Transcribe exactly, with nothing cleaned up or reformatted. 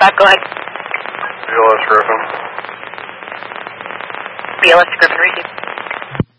five, go ahead. B L S Griffin. B L S Griffin, receive.